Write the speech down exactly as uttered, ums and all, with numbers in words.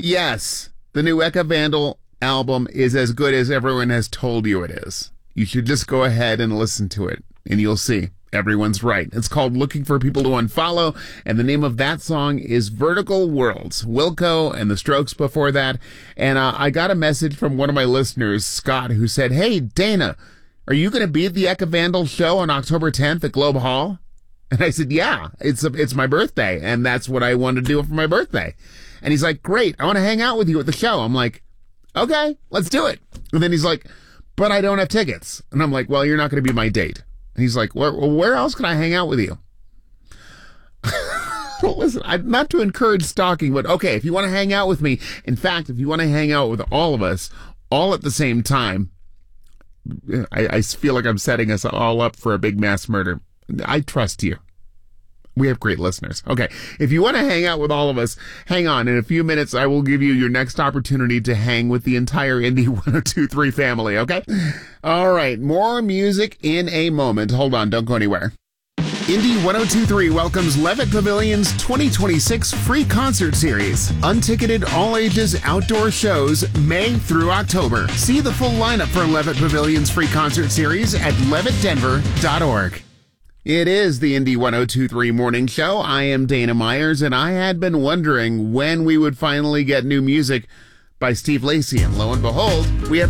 Yes, the new Eka Vandal album is as good as everyone has told you it is. You should just go ahead and listen to it, and you'll see. Everyone's right. It's called Looking for People to Unfollow, and the name of that song is Vertical Worlds. Wilco and the Strokes before that. And uh, I got a message from one of my listeners, Scott, who said, "Hey, Dana, are you going to be at the Eka Vandal show on October tenth at Globe Hall?" And I said, yeah, it's a, it's my birthday, and that's what I want to do for my birthday. And he's like, great, I want to hang out with you at the show. I'm like, okay, let's do it. And then he's like, but I don't have tickets. And I'm like, well, you're not going to be my date. And he's like, well, where else can I hang out with you? Well, listen, I'm not to encourage stalking, but okay, if you want to hang out with me, in fact, if you want to hang out with all of us, all at the same time, I, I feel like I'm setting us all up for a big mass murder. I trust you. We have great listeners. Okay, if you want to hang out with all of us, hang on. In a few minutes, I will give you your next opportunity to hang with the entire Indie one oh two point three family, okay? All right, more music in a moment. Hold on, don't go anywhere. Indie one oh two point three welcomes Levitt Pavilion's twenty twenty-six free concert series. Unticketed all-ages outdoor shows May through October. See the full lineup for Levitt Pavilion's free concert series at levitt denver dot org. It is the Indie one oh two point three Morning Show. I am Dana Myers, and I had been wondering when we would finally get new music by Steve Lacy, and lo and behold, we have